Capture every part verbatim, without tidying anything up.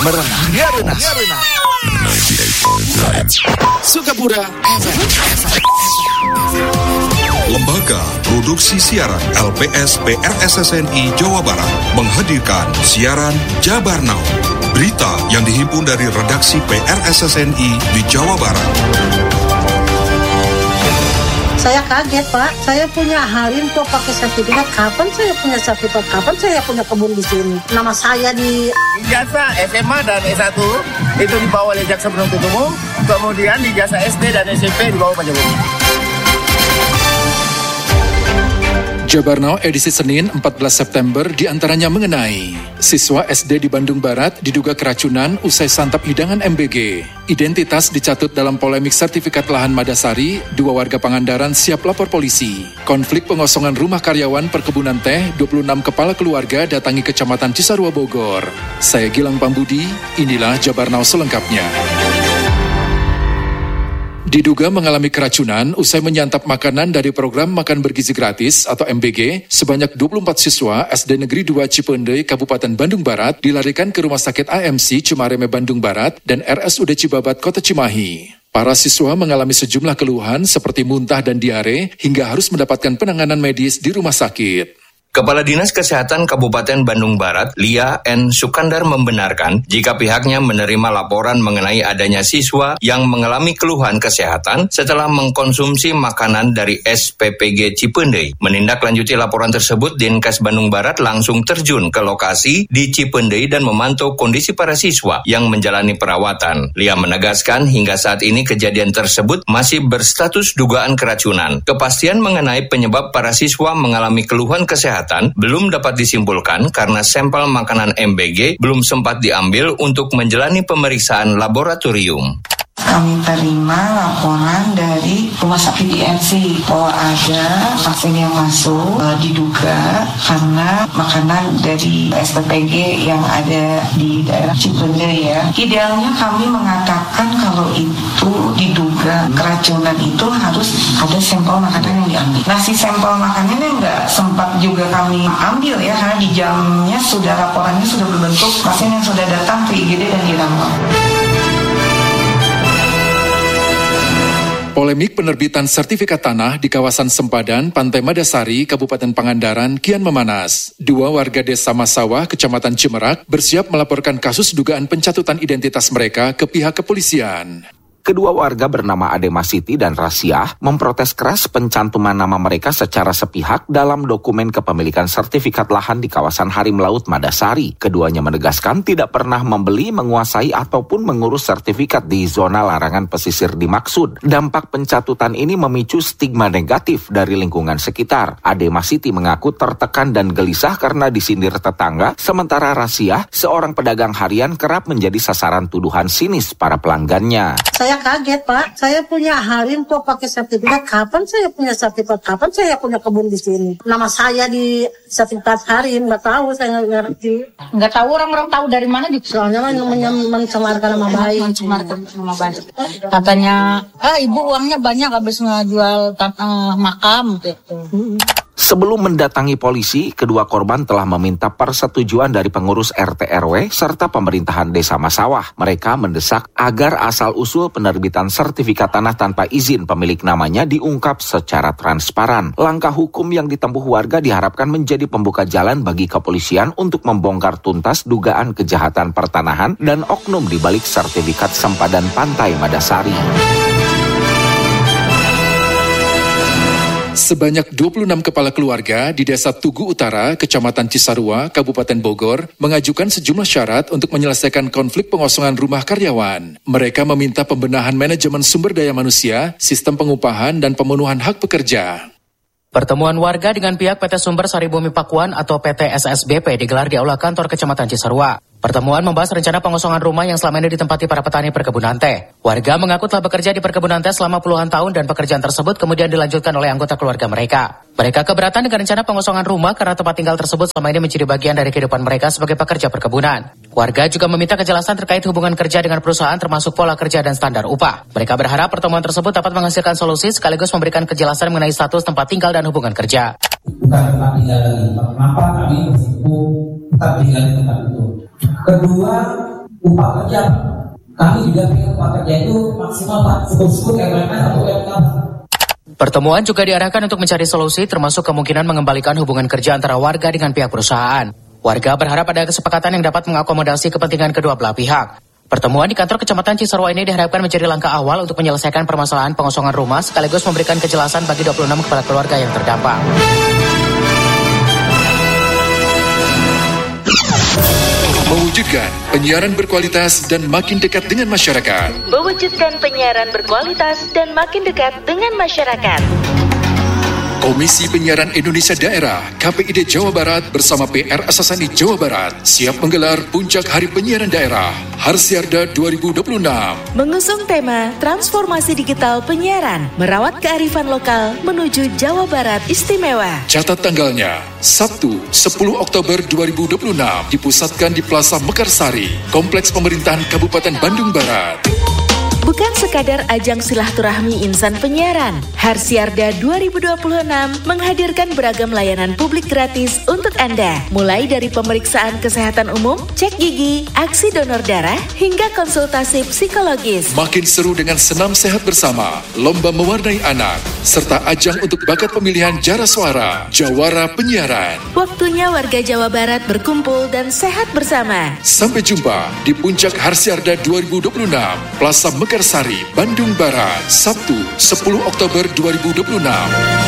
Merenah, merenah. Sukapura F M. Lembaga Produksi Siaran L P S P R S S N I Jawa Barat menghadirkan siaran Jabar Now. Berita yang dihimpun dari redaksi P R S S N I di Jawa Barat. Saya kaget, Pak. Saya punya Halim kok pakai sertifikat. Kapan saya punya sertifikat? Kapan saya punya kebun di sini? Nama saya di... Ijazah S M A dan S satu itu dibawa oleh Jaksa Penuntut Umum. Kemudian ijazah S D dan S M P dibawa Pak Jokowi. Jabar Now edisi Senin empat belas September diantaranya mengenai siswa S D di Bandung Barat diduga keracunan usai santap hidangan M B G. Identitas dicatut dalam polemik sertifikat lahan Madasari, dua warga Pangandaran siap lapor polisi. Konflik pengosongan rumah karyawan perkebunan teh, dua puluh enam kepala keluarga datangi Kecamatan Cisarua Bogor. Saya Gilang Pambudi, inilah Jabar Now selengkapnya. Diduga mengalami keracunan usai menyantap makanan dari program Makan Bergizi Gratis atau M B G, sebanyak dua puluh empat siswa S D Negeri dua Cipendei, Kabupaten Bandung Barat dilarikan ke Rumah Sakit A M C Cimareme Bandung Barat dan R S U D Cibabat Kota Cimahi. Para siswa mengalami sejumlah keluhan seperti muntah dan diare hingga harus mendapatkan penanganan medis di rumah sakit. Kepala Dinas Kesehatan Kabupaten Bandung Barat, Lia N. Sukandar membenarkan jika pihaknya menerima laporan mengenai adanya siswa yang mengalami keluhan kesehatan setelah mengkonsumsi makanan dari S P P G Cipendei. Menindaklanjuti laporan tersebut, Dinkes Bandung Barat langsung terjun ke lokasi di Cipendei dan memantau kondisi para siswa yang menjalani perawatan. Lia menegaskan hingga saat ini kejadian tersebut masih berstatus dugaan keracunan. Kepastian mengenai penyebab para siswa mengalami keluhan kesehatan belum dapat disimpulkan karena sampel makanan M B G belum sempat diambil untuk menjalani pemeriksaan laboratorium. Kami terima laporan dari Rumah Sakit I M C bahwa ada pasien yang masuk e, diduga karena makanan dari S P P G yang ada di daerah Cipendei ya. Idealnya kami mengatakan kalau itu diduga keracunan itu harus ada sampel makanan yang diambil. Nah si sampel makanannya nggak sempat juga kami ambil ya karena di jamnya sudah laporannya sudah berbentuk pasien yang sudah datang ke I G D dan dirawat. Polemik penerbitan sertifikat tanah di kawasan Sempadan, Pantai Madasari, Kabupaten Pangandaran kian memanas. Dua warga desa Masawah, Kecamatan Cimerak, bersiap melaporkan kasus dugaan pencatutan identitas mereka ke pihak kepolisian. Kedua warga bernama Ade Masiti dan Rasiah memprotes keras pencantuman nama mereka secara sepihak dalam dokumen kepemilikan sertifikat lahan di kawasan Harim Laut Madasari. Keduanya menegaskan tidak pernah membeli, menguasai ataupun mengurus sertifikat di zona larangan pesisir dimaksud. Dampak pencatutan ini memicu stigma negatif dari lingkungan sekitar. Ade Masiti mengaku tertekan dan gelisah karena disindir tetangga, sementara Rasiah, seorang pedagang harian, kerap menjadi sasaran tuduhan sinis para pelanggannya. Saya Saya kaget, Pak. Saya punya Halim kok pakai sertifikat. Kapan saya punya sertifikat? Kapan saya punya kebun di sini? Nama saya di sertifikat Halim. Nggak tahu, saya nggak ngerti. Nggak tahu, orang-orang tahu dari mana gitu. Soalnya mencemarkan nama baik. Mencemarkan nama baik. Katanya, ah ibu uangnya banyak habis ngejual tanah makam gitu. Sebelum mendatangi polisi, kedua korban telah meminta persetujuan dari pengurus R T R W serta pemerintahan Desa Masawah. Mereka mendesak agar asal-usul penerbitan sertifikat tanah tanpa izin pemilik namanya diungkap secara transparan. Langkah hukum yang ditempuh warga diharapkan menjadi pembuka jalan bagi kepolisian untuk membongkar tuntas dugaan kejahatan pertanahan dan oknum di balik sertifikat sempadan Pantai Madasari. Sebanyak dua puluh enam kepala keluarga di Desa Tugu Utara, Kecamatan Cisarua, Kabupaten Bogor, mengajukan sejumlah syarat untuk menyelesaikan konflik pengosongan rumah karyawan. Mereka meminta pembenahan manajemen sumber daya manusia, sistem pengupahan, dan pemenuhan hak pekerja. Pertemuan warga dengan pihak P T Sumber Sari Bumi Pakuan atau P T S S B P digelar di Aula Kantor Kecamatan Cisarua. Pertemuan membahas rencana pengosongan rumah yang selama ini ditempati para petani perkebunan teh. Warga mengaku telah bekerja di perkebunan teh selama puluhan tahun dan pekerjaan tersebut kemudian dilanjutkan oleh anggota keluarga mereka. Mereka keberatan dengan rencana pengosongan rumah karena tempat tinggal tersebut selama ini menjadi bagian dari kehidupan mereka sebagai pekerja perkebunan. Warga juga meminta kejelasan terkait hubungan kerja dengan perusahaan termasuk pola kerja dan standar upah. Mereka berharap pertemuan tersebut dapat menghasilkan solusi sekaligus memberikan kejelasan mengenai status tempat tinggal dan hubungan kerja. Bukan tempat tinggal lagi, kenapa kami bersiku tetap tinggal di tempat itu. Kedua, upah kerja. Kami juga ingin upah kerja itu maksimal Pak, cukup-cukup M M S atau U M K. Pertemuan juga diarahkan untuk mencari solusi termasuk kemungkinan mengembalikan hubungan kerja antara warga dengan pihak perusahaan. Warga berharap ada kesepakatan yang dapat mengakomodasi kepentingan kedua belah pihak. Pertemuan di kantor Kecamatan Cisarua ini diharapkan menjadi langkah awal untuk menyelesaikan permasalahan pengosongan rumah sekaligus memberikan kejelasan bagi dua puluh enam kepala keluarga yang terdampak. Mewujudkan penyiaran berkualitas dan makin dekat dengan masyarakat. Mewujudkan penyiaran berkualitas dan makin dekat dengan masyarakat. Komisi Penyiaran Indonesia Daerah K P I D Jawa Barat bersama P R S S N I Jawa Barat siap menggelar Puncak Hari Penyiaran Daerah Harsiarda dua ribu dua puluh enam. Mengusung tema Transformasi Digital Penyiaran, Merawat Kearifan Lokal Menuju Jawa Barat Istimewa. Catat tanggalnya, Sabtu sepuluh Oktober dua ribu dua puluh enam, dipusatkan di Plaza Mekarsari, Kompleks Pemerintahan Kabupaten Bandung Barat. Bukan sekadar ajang silaturahmi insan penyiaran, Harsiarda dua ribu dua puluh enam menghadirkan beragam layanan publik gratis untuk Anda. Mulai dari pemeriksaan kesehatan umum, cek gigi, aksi donor darah, hingga konsultasi psikologis. Makin seru dengan senam sehat bersama, lomba mewarnai anak, serta ajang untuk bakat pemilihan jara suara, Jawara Penyiaran. Waktunya warga Jawa Barat berkumpul dan sehat bersama. Sampai jumpa di Puncak Harsiarda dua ribu dua puluh enam, Plaza Mekarsari, Bandung Barat, Sabtu sepuluh Oktober dua ribu dua puluh enam.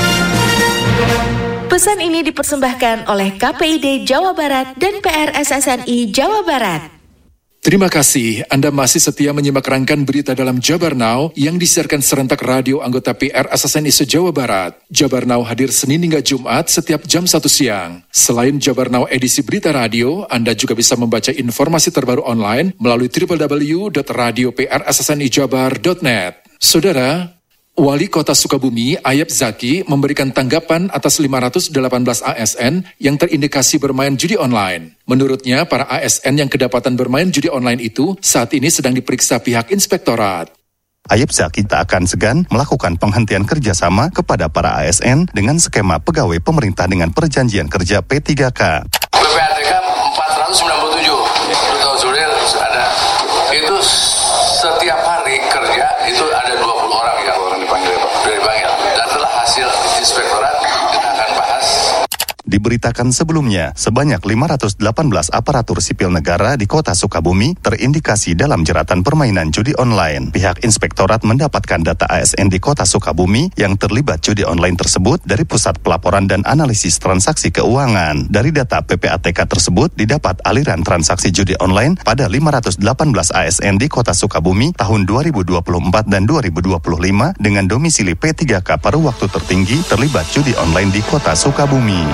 Pesan ini dipersembahkan oleh K P I D Jawa Barat dan P R S S N I Jawa Barat. Terima kasih Anda masih setia menyimak rangkaian berita dalam Jabar Now yang disiarkan serentak radio anggota P R S S N I se-Jawa Barat. Jabar Now hadir Senin hingga Jumat setiap jam satu siang. Selain Jabar Now edisi berita radio, Anda juga bisa membaca informasi terbaru online melalui w w w dot radio p r s s n i jabar dot net. Saudara, Wali Kota Sukabumi, Ayep Zaki, memberikan tanggapan atas lima ratus delapan belas A S N yang terindikasi bermain judi online. Menurutnya, para A S N yang kedapatan bermain judi online itu saat ini sedang diperiksa pihak inspektorat. Ayep Zaki tak akan segan melakukan penghentian kerjasama kepada para A S N dengan skema pegawai pemerintah dengan perjanjian kerja P tiga K. P P A T K empat ratus sembilan puluh tujuh, Duta Suril ada. Itu setiap hari kerja itu ada dua puluh orang yang orang dipanggil, sudah dipanggil. Dan setelah hasil inspektorat kita akan bahas. Diberitakan sebelumnya, sebanyak lima ratus delapan belas aparatur sipil negara di Kota Sukabumi terindikasi dalam jeratan permainan judi online. Pihak inspektorat mendapatkan data A S N di Kota Sukabumi yang terlibat judi online tersebut dari Pusat Pelaporan dan Analisis Transaksi Keuangan. Dari data P P A T K tersebut didapat aliran transaksi judi online pada lima ratus delapan belas A S N di Kota Sukabumi tahun dua ribu dua puluh empat dan dua ribu dua puluh lima dengan domisili P tiga K paruh waktu tertinggi terlibat judi online di Kota Sukabumi.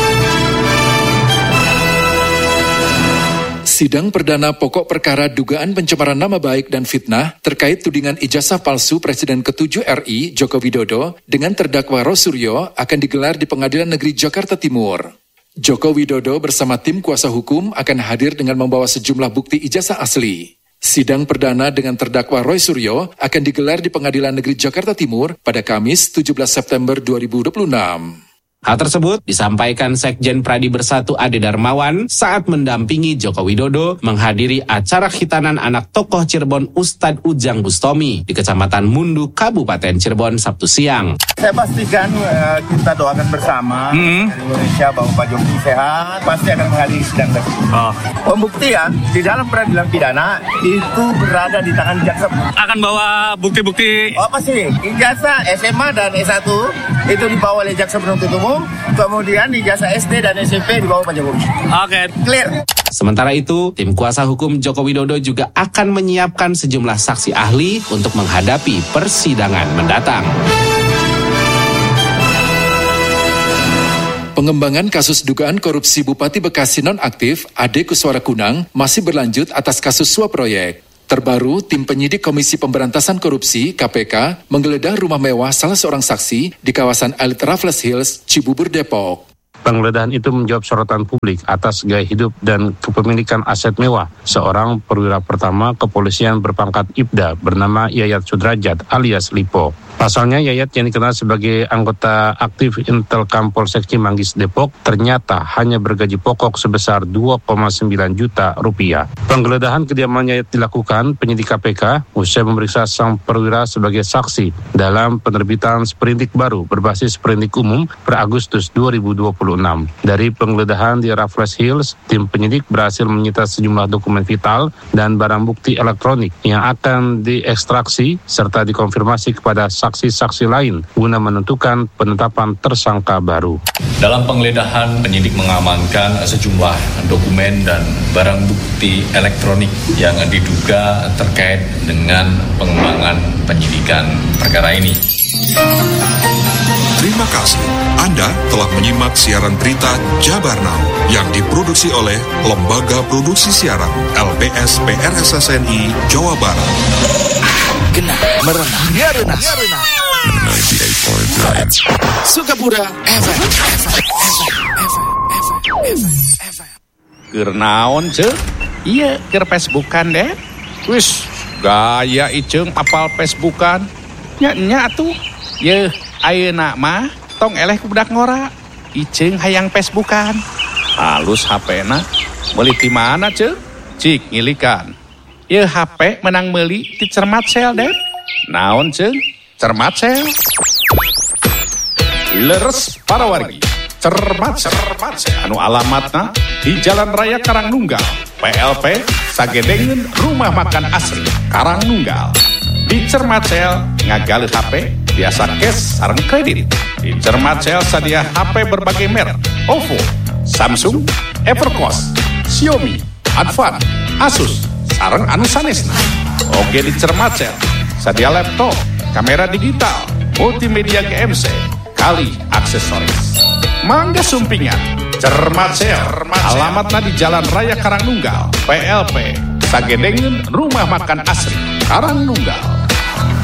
Sidang perdana pokok perkara dugaan pencemaran nama baik dan fitnah terkait tudingan ijazah palsu Presiden ketujuh R I Joko Widodo dengan terdakwa Rosuryo akan digelar di Pengadilan Negeri Jakarta Timur. Joko Widodo bersama tim kuasa hukum akan hadir dengan membawa sejumlah bukti ijazah asli. Sidang perdana dengan terdakwa Roy Suryo akan digelar di Pengadilan Negeri Jakarta Timur pada Kamis tujuh belas September dua ribu dua puluh enam. Hal tersebut disampaikan Sekjen Pradi Bersatu Ade Darmawan saat mendampingi Joko Widodo menghadiri acara khitanan anak tokoh Cirebon Ustadz Ujang Bustomi di Kecamatan Mundu, Kabupaten Cirebon, Sabtu siang. Saya pastikan uh, kita doakan bersama hmm. dari Indonesia bahwa Pak Jokowi sehat, pasti akan menghadiri sidang tersebut. Oh. Pembuktian di dalam peradilan pidana itu berada di tangan jaksa. Akan bawa bukti-bukti. Oh, apa sih? Ijazah S M A dan S satu itu dibawa oleh jaksa penuntut umum, kemudian ijazah S D dan S M P dibawa Pak Jokowi. Oke, okay. Clear. Sementara itu, tim kuasa hukum Joko Widodo juga akan menyiapkan sejumlah saksi ahli untuk menghadapi persidangan mendatang. Pengembangan kasus dugaan korupsi Bupati Bekasi nonaktif Ade Kuswara Kunang masih berlanjut atas kasus suap proyek. Terbaru, tim penyidik Komisi Pemberantasan Korupsi K P K menggeledah rumah mewah salah seorang saksi di kawasan Elite Raffles Hills, Cibubur, Depok. Penggeledahan itu menjawab sorotan publik atas gaya hidup dan kepemilikan aset mewah seorang perwira pertama kepolisian berpangkat Ibda bernama Yayat Sudrajat alias Lipo. Pasalnya Yayat yang dikenal sebagai anggota aktif Intelkam Polsek Cimanggis Depok ternyata hanya bergaji pokok sebesar dua koma sembilan juta rupiah. Penggeledahan kediaman Yayat dilakukan penyidik K P K usai memeriksa sang perwira sebagai saksi dalam penerbitan sprindik baru berbasis sprindik umum per Agustus dua ribu dua puluh enam. Dari penggeledahan di Raffles Hills, tim penyidik berhasil menyita sejumlah dokumen vital dan barang bukti elektronik yang akan diekstraksi serta dikonfirmasi kepada saksi-saksi lain guna menentukan penetapan tersangka baru. Dalam penggeledahan, penyidik mengamankan sejumlah dokumen dan barang bukti elektronik yang diduga terkait dengan pengembangan penyidikan perkara ini. Terima kasih. Anda telah menyimak siaran berita Jabar Now yang diproduksi oleh Lembaga Produksi Siaran L P S P R S S N I Jawa Barat. Kena merenang. Merenang. Sukabura F M. Keur naon ceu? Iya, keur Facebookan deh. Wis, gaya iceng apal Facebookan. Nya-nya atuh. Yeuh, ayeuna mah tong eleh ku budak ngora. Iceng hayang Facebookan. Halus H P-na. Meuli ti mana ceu? Cik ngilikan. Yeuh H P menang meuli ti Cermat Sel deh. Naon ceu? Cermat Sel. Leres para wargi. Cermat Cermat Sel. Anu alamatna di Jalan Raya Karangnunggal, P L P Sagedengeun Rumah Makan Asri Karangnunggal. Di Cermat Sel ngagale H P biasa cash sareng kredit. Di Cermat Sel sadia H P berbagai merek, OVO, Samsung, Evercost, Xiaomi, Advan, Asus, sareng anu sanesna. Oge di Cermat Sel sadia laptop, kamera digital, multimedia G M C, kali aksesoris. Mangga sumpingan Cermat Sel, alamatna di Jalan Raya Karangnunggal, P L P Sagedengeun Rumah Makan Asri Karangnunggal.